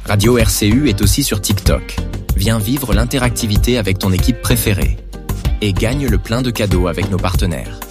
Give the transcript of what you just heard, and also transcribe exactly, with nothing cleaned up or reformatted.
Radio R C U est aussi sur TikTok. Viens vivre l'interactivité avec ton équipe préférée. Et gagne le plein de cadeaux avec nos partenaires.